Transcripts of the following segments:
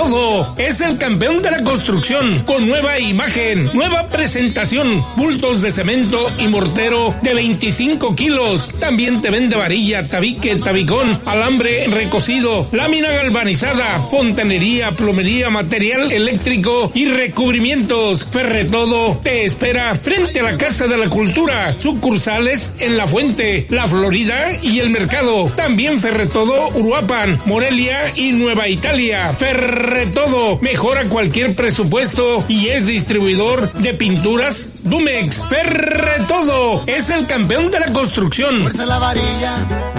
Ferretodo es el campeón de la construcción, con nueva imagen, nueva presentación, bultos de cemento y mortero de 25 kilos. También te vende varilla, tabique, tabicón, alambre recocido, lámina galvanizada, fontanería, plomería, material eléctrico y recubrimientos. Ferretodo te espera frente a la Casa de la Cultura, sucursales en La Fuente, La Florida y El Mercado. También Ferretodo Uruapan, Morelia y Nueva Italia. Ferretodo mejora cualquier presupuesto y es distribuidor de pinturas Dumex. Ferretodo es el campeón de la construcción. Fuerza la varilla.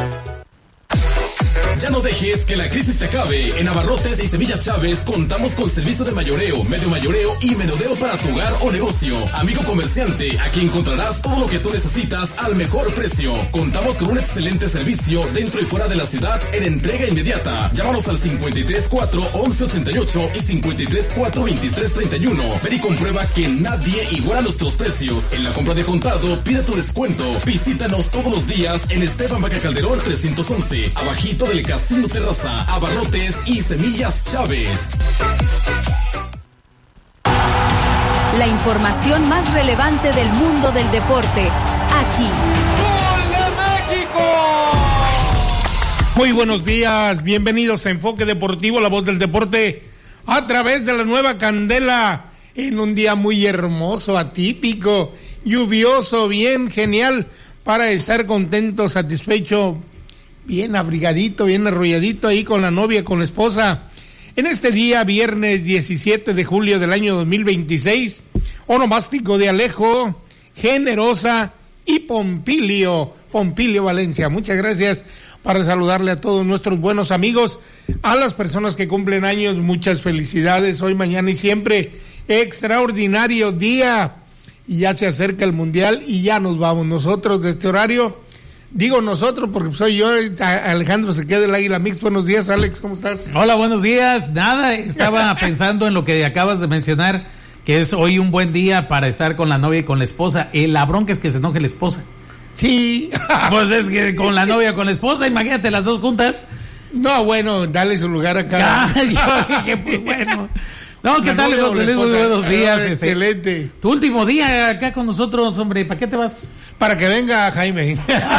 Ya no dejes que la crisis te acabe. En Abarrotes y Semillas Chávez contamos con servicio de mayoreo, medio mayoreo y menudeo para tu hogar o negocio. Amigo comerciante, aquí encontrarás todo lo que tú necesitas al mejor precio. Contamos con un excelente servicio dentro y fuera de la ciudad en entrega inmediata. Llámanos al 53-4-1188 y 53-4-2331. Ven y comprueba que nadie iguala nuestros precios. En la compra de contado, pide tu descuento. Visítanos todos los días en Esteban Vaca Calderón 311, abajito del Casino Terraza, Abarrotes y Semillas Chávez. La información más relevante del mundo del deporte, aquí. ¡Gol de México! Muy buenos días, bienvenidos a Enfoque Deportivo, la voz del deporte, a través de la nueva Candela, en un día muy hermoso, atípico, lluvioso, bien genial, para estar contento, satisfecho, bien abrigadito, bien arrolladito ahí con la novia, con la esposa. En este día, viernes 17 de julio del año 2026, onomástico de Alejo, Generosa y Pompilio Valencia. Muchas gracias, para saludarle a todos nuestros buenos amigos, a las personas que cumplen años, muchas felicidades hoy, mañana y siempre. Extraordinario día, y ya se acerca el Mundial y ya nos vamos nosotros de este horario. Digo nosotros porque soy yo, Alejandro se queda del Águila Mix. Buenos días, Alex, ¿cómo estás? Hola, buenos días. Nada, estaba pensando en lo que acabas de mencionar, que es hoy un buen día para estar con la novia y con la esposa. La bronca es que se enoje la esposa. Sí. Pues es que con la novia, con la esposa, imagínate las dos juntas. No, bueno, dale su lugar acá. Yo dije, pues bueno. No, ¿qué tal, José Luis? Muy buenos días. Excelente. Tu último día acá con nosotros, hombre, ¿para qué te vas? Para que venga Jaime.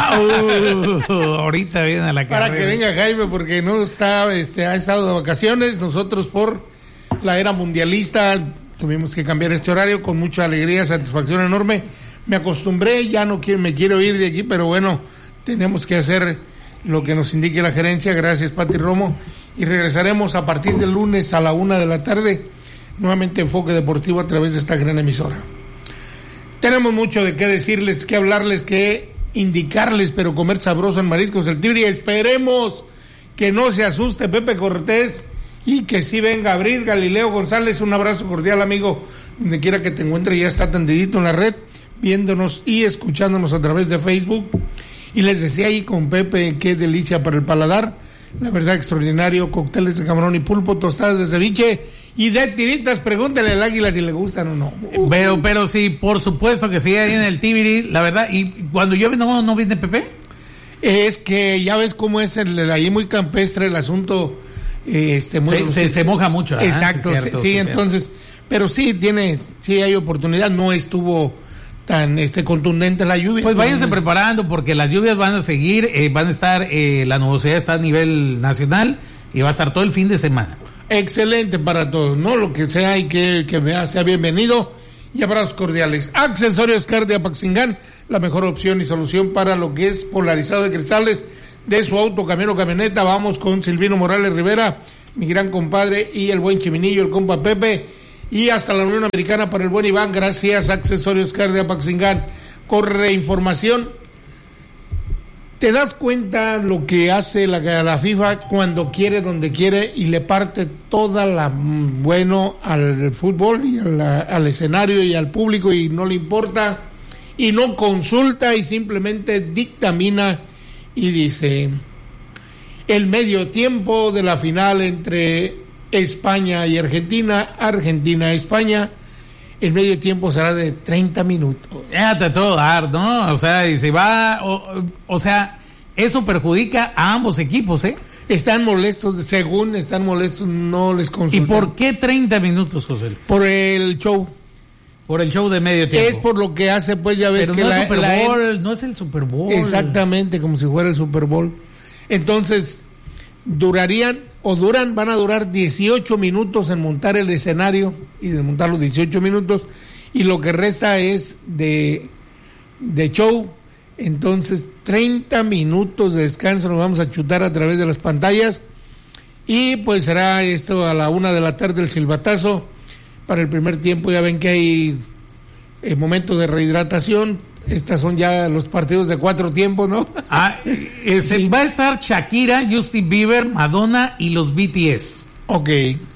Ahorita viene a la carrera. Para que venga Jaime, porque no está, ha estado de vacaciones. Nosotros por la era mundialista tuvimos que cambiar este horario con mucha alegría, satisfacción enorme. Me acostumbré, ya no me quiero ir de aquí, pero bueno, tenemos que hacer lo que nos indique la gerencia. Gracias, Pati Romo. Y regresaremos a partir del lunes a la 1 de la tarde, nuevamente Enfoque Deportivo a través de esta gran emisora. Tenemos mucho de qué decirles, que hablarles, que indicarles, pero comer sabroso en Mariscos El Tigre. Esperemos que no se asuste Pepe Cortés y que sí venga a abrir. Galileo González, un abrazo cordial, amigo, donde quiera que te encuentre, ya está tendidito en la red, viéndonos y escuchándonos a través de Facebook. Y les decía ahí con Pepe, qué delicia para el paladar, la verdad, extraordinario, cócteles de camarón y pulpo, tostadas de ceviche y de tiritas. Pregúntale al Águila si le gustan o no. Pero sí, por supuesto que sí, ahí en el Tibiri, la verdad. Y cuando llueve, ¿no viene Pepe? Es que ya ves cómo es ahí muy campestre el asunto. Se moja mucho. Exacto, sí, entonces, pero sí hay oportunidad, no estuvo tan contundente la lluvia. Pues váyanse preparando, porque las lluvias van a seguir, van a estar, la nubosidad está a nivel nacional y va a estar todo el fin de semana. Excelente para todos, ¿no? Lo que sea y que sea bienvenido, y abrazos cordiales. Accesorios Car de Apaxingán, la mejor opción y solución para lo que es polarizado de cristales de su auto, camión o camioneta. Vamos con Silvino Morales Rivera, mi gran compadre, y el buen Chiminillo, el compa Pepe. Y hasta la Unión Americana para el buen Iván. Gracias, Accesorios Car de Apaxingán. Corre información. ¿Te das cuenta lo que hace la FIFA cuando quiere, donde quiere, y le parte toda la bueno al fútbol y al escenario y al público, y no le importa, y no consulta, y simplemente dictamina y dice: el medio tiempo de la final entre España y Argentina-España, el medio tiempo será de 30 minutos. Déjate todo dar, ¿no? O sea, y se va, o sea, eso perjudica a ambos equipos, ¿eh? Están molestos, no les consultan. ¿Y por qué 30 minutos, José? Por el show. Por el show de medio tiempo. Es por lo que hace, pues ya ves. Pero que no es Super Bowl, no es el Super Bowl. Exactamente, como si fuera el Super Bowl. Entonces, van a durar 18 minutos en montar el escenario y desmontar los 18 minutos, y lo que resta es de show. Entonces 30 minutos de descanso nos vamos a chutar a través de las pantallas, y pues será esto a la 1:00 p.m. el silbatazo para el primer tiempo. Ya ven que hay momentos de rehidratación. Estos son ya los partidos de 4 tiempos, ¿no? Sí. Va a estar Shakira, Justin Bieber, Madonna y los BTS. Ok.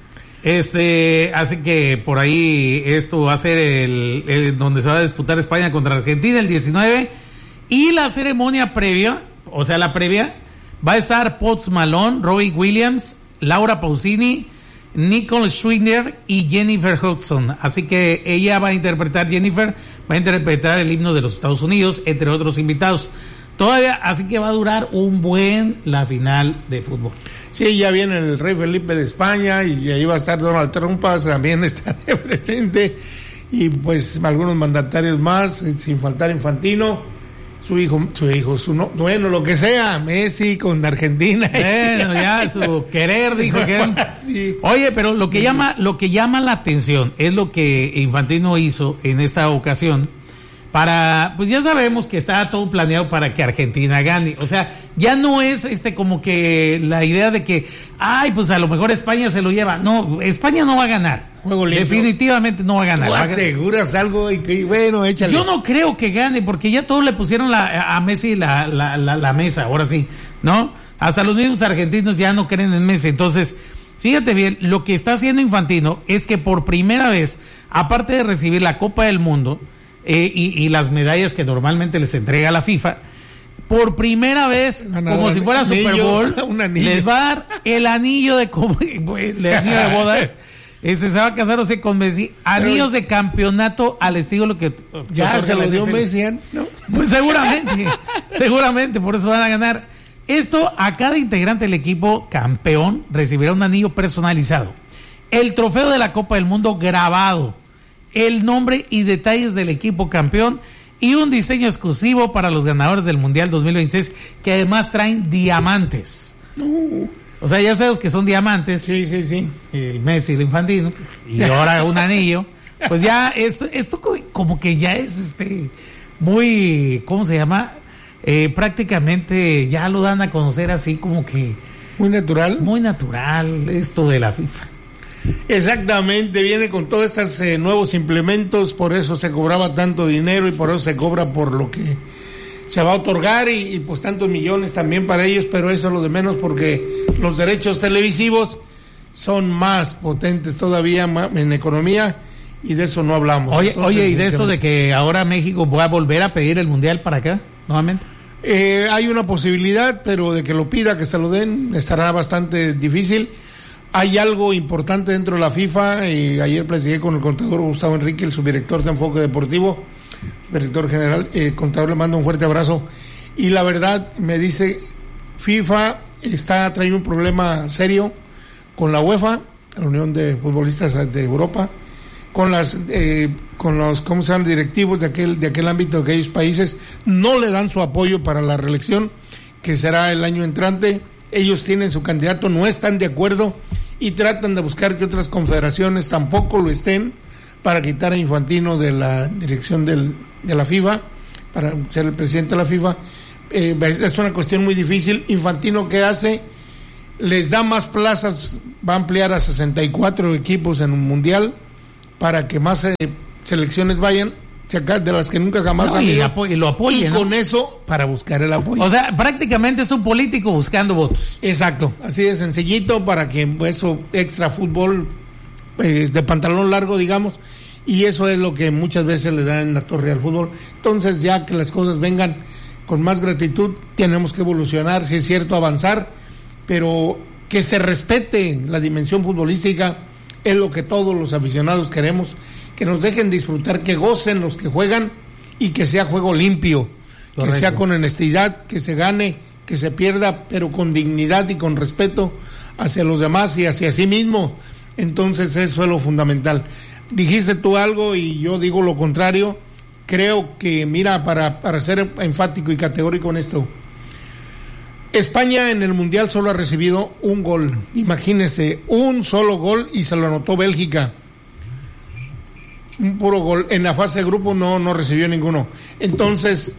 Así que por ahí esto va a ser el donde se va a disputar España contra Argentina el 19, y la ceremonia previa, o sea la previa, va a estar Post Malone, Robbie Williams, Laura Pausini, Nicole Scherzinger y Jennifer Hudson. Así que Jennifer va a interpretar el himno de los Estados Unidos, entre otros invitados. Todavía, así que va a durar la final de fútbol. Sí, ya viene el rey Felipe de España, y ahí va a estar Donald Trump, también estará presente, y pues algunos mandatarios más, sin faltar Infantino, su hijo, bueno, lo que sea, Messi con Argentina. Bueno, ya su querer dijo que sí. Oye, pero lo que llama la atención es lo que Infantino hizo en esta ocasión. Pues ya sabemos que está todo planeado para que Argentina gane. O sea, ya no es como que la idea de que, pues a lo mejor España se lo lleva. No, España no va a ganar. Juego limpio. Definitivamente no va a ganar. ¿Tú aseguras algo? Y que, bueno, échale. Yo no creo que gane, porque ya todos le pusieron a Messi la mesa, ahora sí, ¿no? Hasta los mismos argentinos ya no creen en Messi. Entonces, fíjate bien, lo que está haciendo Infantino es que por primera vez, aparte de recibir la Copa del Mundo, y las medallas que normalmente les entrega la FIFA, por primera vez, como si fuera Super Bowl, les va a dar el anillo de bodas. Se va a casar con Messi, anillos de campeonato al estilo lo que ya se lo dio Messi, ¿no? Pues seguramente por eso van a ganar. Esto, a cada integrante del equipo campeón recibirá un anillo personalizado, el trofeo de la Copa del Mundo grabado, el nombre y detalles del equipo campeón, y un diseño exclusivo para los ganadores del Mundial 2026, que además traen diamantes. O sea, ya sabes que son diamantes. Sí. El Messi, el Infantino, y ahora un anillo. Pues ya esto como que ya es muy, ¿cómo se llama? Prácticamente ya lo dan a conocer así como que muy natural esto de la FIFA. Exactamente, viene con todos estos nuevos implementos, por eso se cobraba tanto dinero, y por eso se cobra por lo que se va a otorgar, y pues tantos millones también para ellos, pero eso es lo de menos, porque los derechos televisivos son más potentes todavía en economía, y de eso no hablamos. Oye, y de esto de que ahora México va a volver a pedir el Mundial para acá, nuevamente. Hay una posibilidad, pero de que lo pida, que se lo den, estará bastante difícil. Hay algo importante dentro de la FIFA, y ayer platiqué con el contador Gustavo Enrique, el subdirector de Enfoque Deportivo, director general. El contador le manda un fuerte abrazo, y la verdad me dice, FIFA está trayendo un problema serio con la UEFA, la Unión de Futbolistas de Europa, con los ¿cómo se llaman? Directivos de aquel ámbito, de aquellos países. No le dan su apoyo para la reelección, que será el año entrante. Ellos tienen su candidato, no están de acuerdo, y tratan de buscar que otras confederaciones tampoco lo estén, para quitar a Infantino de la dirección de la FIFA, para ser el presidente de la FIFA. Es una cuestión muy difícil. Infantino, ¿qué hace? Les da más plazas, va a ampliar a 64 equipos en un mundial, para que más selecciones vayan, de las que nunca jamás han ido, y lo apoyen, y con eso, para buscar el apoyo. O sea, prácticamente es un político buscando votos. Exacto, así de sencillito, para que eso, extra fútbol de pantalón largo, digamos, y eso es lo que muchas veces le dan en la torre al fútbol. Entonces, ya que las cosas vengan con más gratitud, tenemos que evolucionar, si es cierto, avanzar, pero que se respete la dimensión futbolística, es lo que todos los aficionados queremos, que nos dejen disfrutar, que gocen los que juegan, y que sea juego limpio. Correcto. Que sea con honestidad, que se gane que se pierda, pero con dignidad y con respeto hacia los demás y hacia sí mismo. Entonces eso es lo fundamental. Dijiste tú algo y yo digo lo contrario. Creo que, mira, para ser enfático y categórico en esto, España en el Mundial solo ha recibido un gol. Imagínense, un solo gol, y se lo anotó Bélgica. Un puro gol. En la fase de grupo no recibió ninguno. Entonces,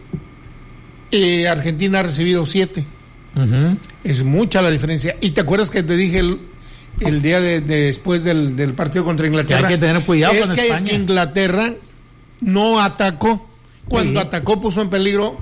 Argentina ha recibido 7. Uh-huh. Es mucha la diferencia. Y te acuerdas que te dije el día después del partido contra Inglaterra, que hay que tener cuidado con España. Es que Inglaterra no atacó. Cuando atacó puso en peligro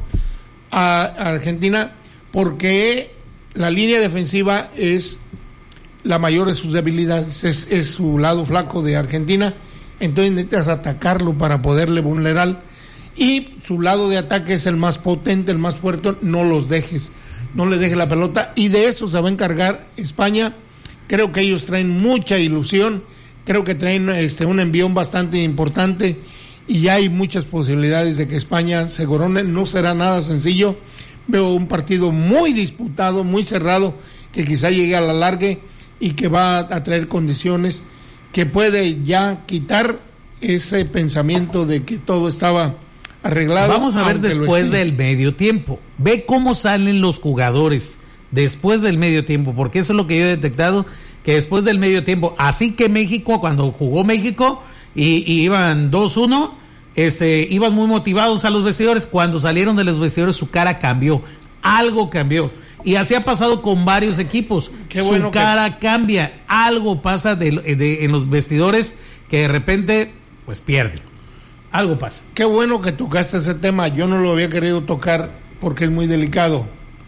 a Argentina, porque la línea defensiva es la mayor de sus debilidades, es su lado flaco de Argentina. Entonces necesitas atacarlo para poderle vulnerar, y su lado de ataque es el más potente, el más fuerte. No los dejes, no le dejes la pelota, y de eso se va a encargar España. Creo que ellos traen mucha ilusión, creo que traen un envión bastante importante, y ya hay muchas posibilidades de que España se corone. No será nada sencillo. Veo un partido muy disputado, muy cerrado, que quizá llegue a la largue y que va a traer condiciones que puede ya quitar ese pensamiento de que todo estaba arreglado. Vamos a ver después del medio tiempo. Ve cómo salen los jugadores después del medio tiempo, porque eso es lo que yo he detectado, que después del medio tiempo, así que México, cuando jugó México y iban 2-1, iban muy motivados a los vestidores. Cuando salieron de los vestidores, su cara cambió, algo cambió. Y así ha pasado con varios equipos. Qué bueno, su cara cambia, algo pasa en los vestidores, que de repente pues pierden. Algo pasa. Qué bueno que tocaste ese tema. Yo no lo había querido tocar porque es muy delicado.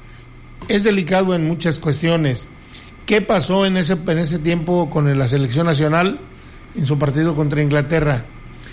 Es delicado en muchas cuestiones. ¿Qué pasó en ese tiempo con la selección nacional en su partido contra Inglaterra?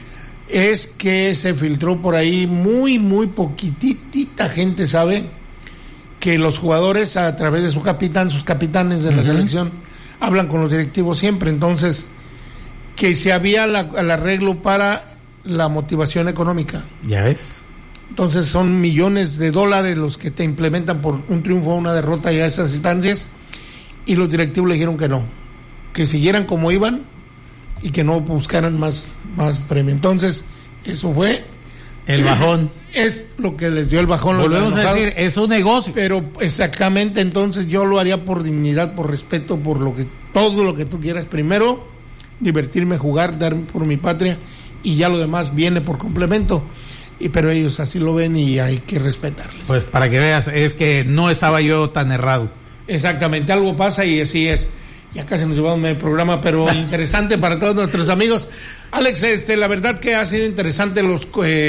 Es que se filtró por ahí, muy poquitita gente sabe, que los jugadores, a través de sus capitanes de la selección, hablan con los directivos siempre. Entonces, que se había el arreglo para la motivación económica. Ya ves. Entonces son millones de dólares los que te implementan por un triunfo o una derrota y a esas instancias, y los directivos le dijeron que no, que siguieran como iban y que no buscaran más premio. Entonces, eso fue el bajón. Es lo que les dio el bajón. Volvemos a decir, es un negocio. Pero exactamente, entonces yo lo haría por dignidad, por respeto, por todo lo que tú quieras. Primero, divertirme, jugar, dar por mi patria, y ya lo demás viene por complemento. Pero ellos así lo ven y hay que respetarles. Pues para que veas, es que no estaba yo tan errado. Exactamente, algo pasa y así es. Ya casi nos llevamos el programa, pero interesante para todos nuestros amigos. Alex, la verdad que ha sido interesante los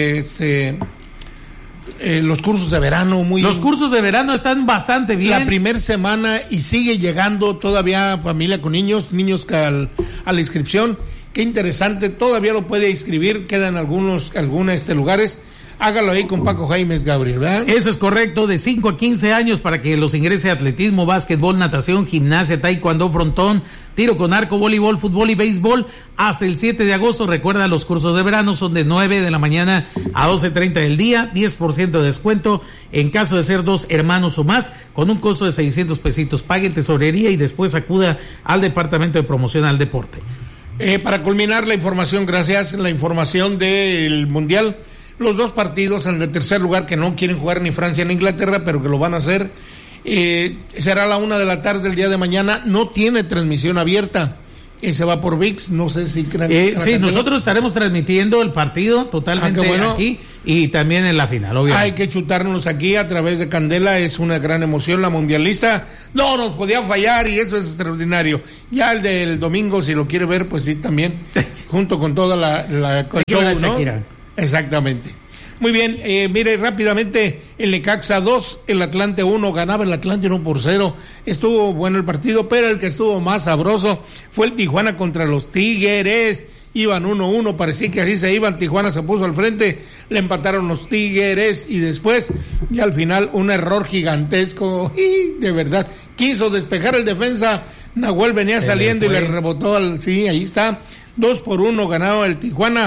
cursos de verano. Los cursos de verano están bastante bien. La primera semana, y sigue llegando todavía familia con niños a la inscripción. Qué interesante, todavía lo puede inscribir, quedan algunos lugares. Hágalo ahí con Paco Jaimes, Gabriel, ¿verdad? Eso es correcto, de 5 a 15 años para que los ingrese atletismo, básquetbol, natación, gimnasia, taekwondo, frontón, tiro con arco, voleibol, fútbol y béisbol, hasta el 7 de agosto. Recuerda, los cursos de verano son de 9 de la mañana a 12:30 del día, 10% de descuento en caso de ser 2 hermanos o más, con un costo de 600 pesitos. Pague tesorería y después acuda al Departamento de Promoción al Deporte. Para culminar la información, gracias, la información del Mundial. Los 2 partidos en el tercer lugar, que no quieren jugar ni Francia ni Inglaterra, pero que lo van a hacer, será a la 1 de la tarde del día de mañana. No tiene transmisión abierta, se va por ViX. No sé si sí, nosotros estaremos transmitiendo el partido totalmente aquí y también en la final, obviamente. Hay que chutarnos aquí a través de Candela. Es una gran emoción. La mundialista no nos podía fallar y eso es extraordinario. Ya el del domingo, si lo quiere ver, pues sí, también junto con toda la show, ¿no? Exactamente. Muy bien, mire rápidamente, el Necaxa 2, el Atlante 1, ganaba el Atlante 1-0. Estuvo bueno el partido, pero el que estuvo más sabroso fue el Tijuana contra los Tigres. Iban 1-1, parecía que así se iban. Tijuana se puso al frente, le empataron los Tigres y después, y al final, un error gigantesco. Y de verdad, quiso despejar el defensa, Nahuel venía saliendo y le rebotó sí, ahí está. 2-1 ganaba el Tijuana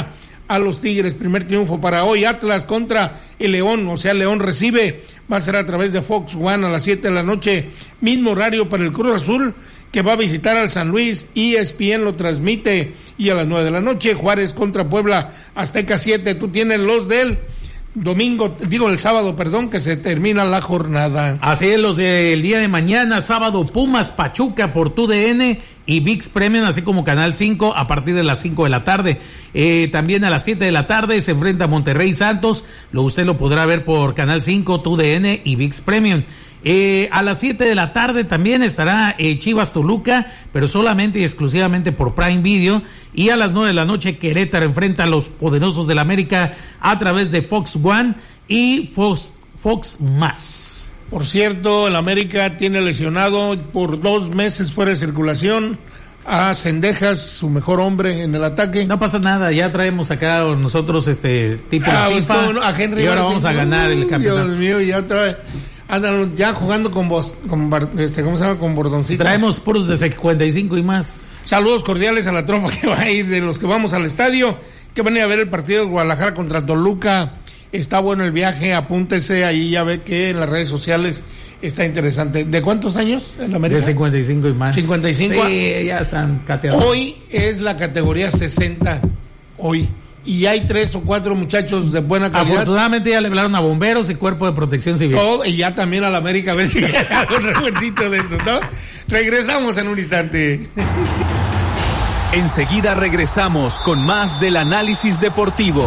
a los Tigres. Primer triunfo para hoy. Atlas contra el León, o sea, León recibe, va a ser a través de Fox One a las 7 de la noche, mismo horario para el Cruz Azul, que va a visitar al San Luis. ESPN lo transmite, y a las 9 de la noche, Juárez contra Puebla, Azteca 7. Tú tienes los del el sábado, que se termina la jornada. Así es, los del día de mañana, sábado, Pumas Pachuca por TUDN y ViX Premium, así como Canal 5 a partir de las 5 de la tarde. También a las 7 de la tarde se enfrenta Monterrey Santos, usted lo podrá ver por Canal 5, TUDN y ViX Premium. A las 7 de la tarde también estará Chivas Toluca, pero solamente y exclusivamente por Prime Video. Y a las 9 de la noche Querétaro enfrenta a los poderosos del América a través de Fox One y Fox Más. Por cierto, el América tiene lesionado por 2 meses fuera de circulación a Cendejas, su mejor hombre en el ataque. No pasa nada, ya traemos acá nosotros tipo FIFA, a Henry, y ahora vamos a ganar el campeonato. Dios mío, ya otra vez. Andan ya jugando con ¿cómo se llama? Con Bordoncito. Traemos puros de 55 y más. Saludos cordiales a la tropa que va a ir, de los que vamos al estadio, que van a ir a ver el partido de Guadalajara contra Toluca. Está bueno el viaje, apúntese, ahí ya ve que en las redes sociales está interesante. ¿De cuántos años en América? De 55 y más. 55. Sí, ya están cateados. Hoy es la categoría 60, hoy. Y hay 3 o 4 muchachos de buena calidad. Afortunadamente ya le hablaron a bomberos y cuerpo de protección civil. Todo, y ya también a la América, a ver si hay un refuercito de eso, ¿no? Regresamos en un instante. Enseguida regresamos con más del análisis deportivo.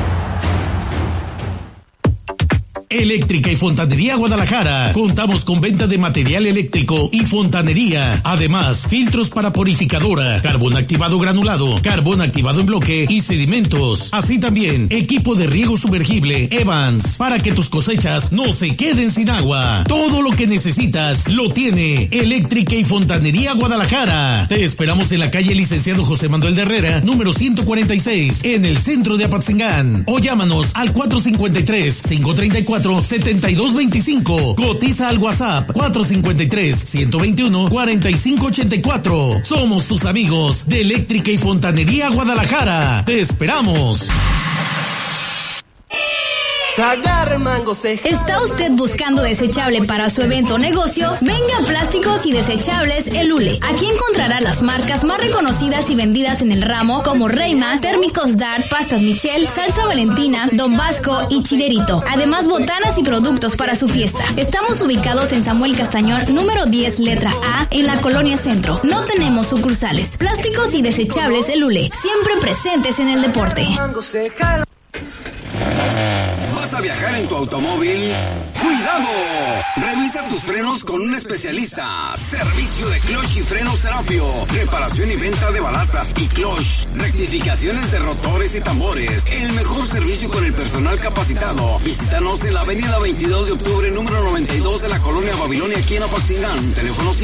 Eléctrica y Fontanería Guadalajara. Contamos con venta de material eléctrico y fontanería. Además, filtros para purificadora, carbón activado granulado, carbón activado en bloque y sedimentos. Así también, equipo de riego sumergible Evans, para que tus cosechas no se queden sin agua. Todo lo que necesitas lo tiene Eléctrica y Fontanería Guadalajara. Te esperamos en la calle Licenciado José Manuel de Herrera, número 146, en el centro de Apatzingán. O llámanos al 453-534-7225. Cotiza al WhatsApp 453-121-4584. Somos tus amigos de Eléctrica y Fontanería Guadalajara. Te esperamos. ¿Está usted buscando desechable para su evento o negocio? Venga a Plásticos y Desechables El Hule. Aquí encontrará las marcas más reconocidas y vendidas en el ramo, como Reima, Térmicos Dart, Pastas Michel, Salsa Valentina, Don Vasco y Chilerito. Además, botanas y productos para su fiesta. Estamos ubicados en Samuel Castañón, número 10, letra A, en la Colonia Centro. No tenemos sucursales. Plásticos y Desechables El Hule, siempre presentes en el deporte. ¿Vas a viajar en tu automóvil? ¡Cuidado! Revisa tus frenos con un especialista. Servicio de clutch y frenos Serapio. Reparación y venta de balatas y clutch. Rectificaciones de rotores y tambores. El mejor servicio con el personal capacitado. Visítanos en la avenida 22 de octubre, número 92 de la Colonia Babilonia, aquí en Apatzingán. Teléfono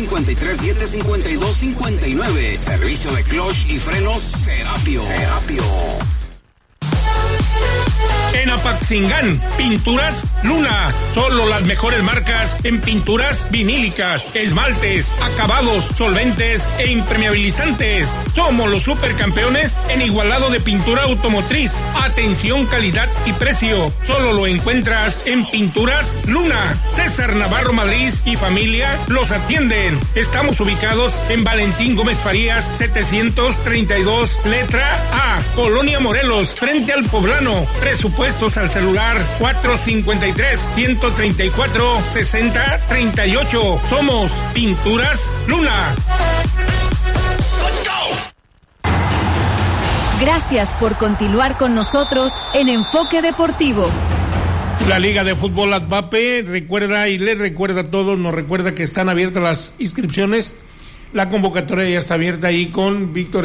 53-752-59. Servicio de clutch y frenos Serapio. En Apatzingán, Pinturas Luna. Solo las mejores marcas en pinturas vinílicas, esmaltes, acabados, solventes e impermeabilizantes. Somos los supercampeones en igualado de pintura automotriz. Atención, calidad y precio. Solo lo encuentras en Pinturas Luna. César Navarro Madrid y familia los atienden. Estamos ubicados en Valentín Gómez Farías, 732, letra A, Colonia Morelos, frente al Poblano. Presupuestos al celular 453-134-6038. Somos Pinturas Luna. Gracias por continuar con nosotros en Enfoque Deportivo. La Liga de Fútbol Atvape recuerda y les recuerda a todos, nos recuerda que están abiertas las inscripciones. La convocatoria ya está abierta ahí con Víctor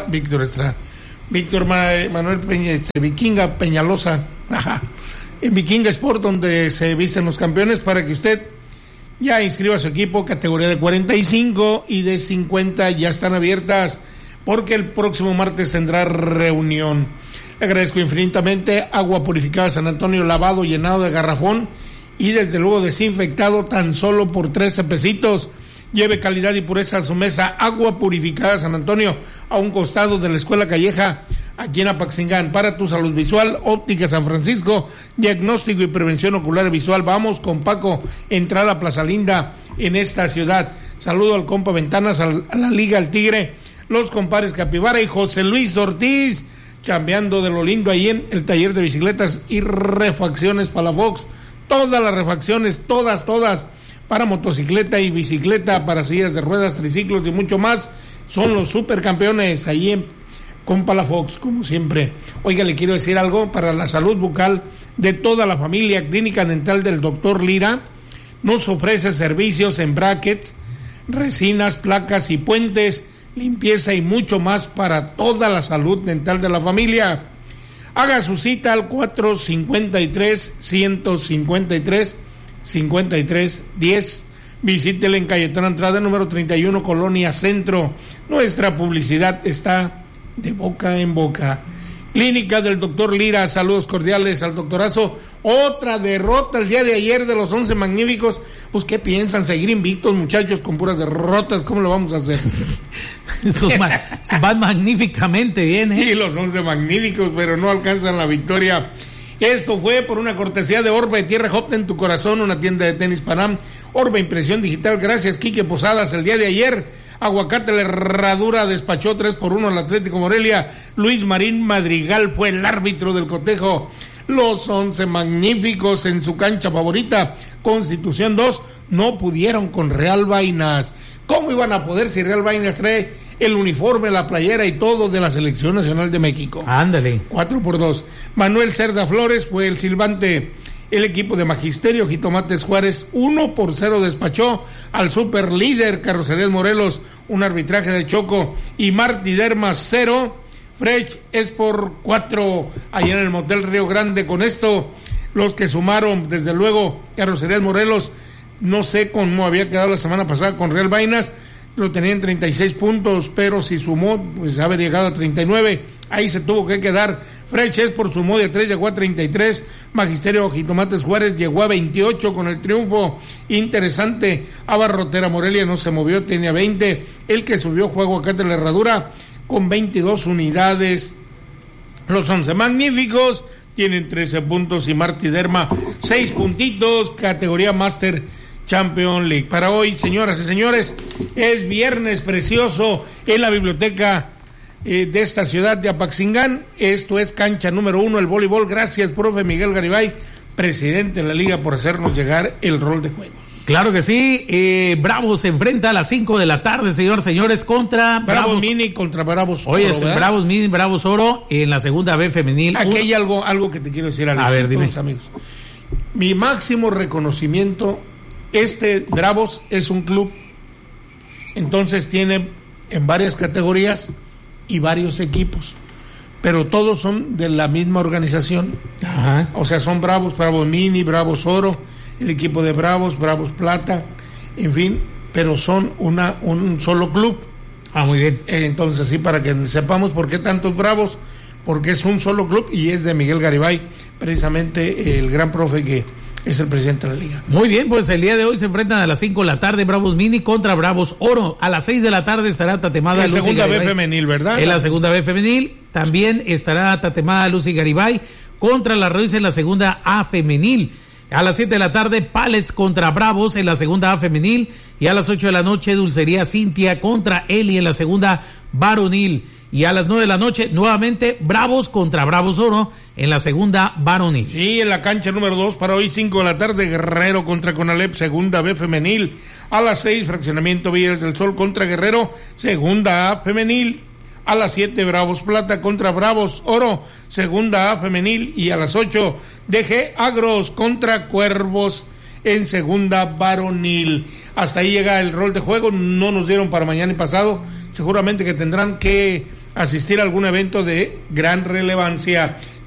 Manuel Peña, Vikinga Peñalosa, en Vikinga Sport, donde se visten los campeones, para que usted ya inscriba a su equipo. Categoría de 45 y de 50 ya están abiertas, porque el próximo martes tendrá reunión. Le agradezco infinitamente Agua Purificada San Antonio, lavado, llenado de garrafón y desde luego desinfectado tan solo por 13 pesitos. Lleve calidad y pureza a su mesa. Agua Purificada San Antonio, a un costado de la Escuela Calleja, aquí en Apaxingán. Para tu salud visual, Óptica San Francisco, diagnóstico y prevención ocular y visual. Vamos con Paco, entrada a Plaza Linda en esta ciudad. Saludo al compa Ventanas, a la Liga El Tigre, los compadres Capibara y José Luis Ortiz, chambeando de lo lindo ahí en el taller de bicicletas y refacciones Palafox. Todas las refacciones, todas, para motocicleta y bicicleta, para sillas de ruedas, triciclos y mucho más. Son los supercampeones ahí con Palafox, como siempre. Oiga, le quiero decir algo para la salud bucal de toda la familia. Clínica Dental del Dr. Lira nos ofrece servicios en brackets, resinas, placas y puentes, limpieza y mucho más para toda la salud dental de la familia. Haga su cita al 453-153-5310. Visítele en Cayetano Andrade, número 31, Colonia Centro. Nuestra publicidad está de boca en boca. Clínica del Doctor Lira, saludos cordiales al doctorazo. Otra derrota el día de ayer de los 11 magníficos. Pues, ¿qué piensan? ¿Seguir invictos, muchachos, con puras derrotas? ¿Cómo lo vamos a hacer? Van magníficamente bien, ¿eh? Y los 11 magníficos, pero no alcanzan la victoria. Esto fue por una cortesía de Orbe, Tierra Hopta en tu corazón, una tienda de tenis Panam. Orbe Impresión Digital, gracias Quique Posadas. El día de ayer, Aguacate la Herradura despachó 3-1 al Atlético Morelia. Luis Marín Madrigal fue el árbitro del cotejo. Los 11 magníficos en su cancha favorita, Constitución 2, no pudieron con Real Vainas. ¿Cómo iban a poder si Real Vainas trae el uniforme, la playera y todo de la Selección Nacional de México? Ándale. 4-2. Manuel Cerda Flores fue el silbante. El equipo de Magisterio Jitomates Juárez 1-0 despachó al super líder Carrocerías Morelos, un arbitraje de Choco, y Martí Dermas 0, Frech es por 4 allá en el Motel Río Grande. Con esto, los que sumaron, desde luego, Carrocerías Morelos, no sé cómo había quedado la semana pasada con Real Vainas, lo tenía en 36 puntos, pero si sumó, pues haber llegado a 39, ahí se tuvo que quedar. Freches por sumó de 3, llegó a 33, Magisterio Jitomates Juárez llegó a 28 con el triunfo interesante. Abarrotera Morelia no se movió, tenía 20, el que subió fue Aguacate la Herradura con 22 unidades. Los 11 magníficos tienen 13 puntos y Martí Derma 6 puntitos, categoría Master Champion League. Para hoy, señoras y señores, es viernes precioso en la biblioteca de esta ciudad de Apaxingán. Esto es cancha número 1, el voleibol. Gracias, profe Miguel Garibay, presidente de la liga, por hacernos llegar el rol de juegos. Claro que sí. Bravos se enfrenta a las 5 de la tarde, señores, contra Bravos Mini contra Bravos Oro. Oye, Bravos Mini, Bravos Oro en la segunda B femenil. Aquí hay algo que te quiero decir, Alex, a ver, dime. Amigos. Mi máximo reconocimiento, Bravos es un club, entonces tiene en varias categorías y varios equipos, pero todos son de la misma organización. Ajá. O sea, son Bravos Mini, Bravos Oro, el equipo de Bravos Plata, en fin, pero son un solo club. Ah, muy bien. Entonces, sí, para que sepamos por qué tantos Bravos, porque es un solo club y es de Miguel Garibay, precisamente el gran profe que es el presidente de la liga. Muy bien, pues el día de hoy se enfrentan a las 5 de la tarde Bravos Mini contra Bravos Oro. A las 6 de la tarde estará tatemada En la segunda B femenil, ¿verdad? En la segunda B femenil también estará tatemada Lucy Garibay contra la Ruiz en la segunda A femenil. A las 7 de la tarde Pallets contra Bravos en la segunda A femenil. Y a las 8 de la noche Dulcería Cintia contra Eli en la segunda varonil. Y a las 9 de la noche, nuevamente, Bravos contra Bravos Oro en la segunda varonil. Sí, en la cancha número 2 para hoy, 5 de la tarde, Guerrero contra Conalep, segunda B femenil. A las 6, Fraccionamiento Villas del Sol contra Guerrero, segunda A femenil. A las 7, Bravos Plata contra Bravos Oro, segunda A femenil. Y a las 8, DG Agros contra Cuervos en segunda varonil. Hasta ahí llega el rol de juego, no nos dieron para mañana y pasado, seguramente que tendrán que asistir a algún evento de gran relevancia.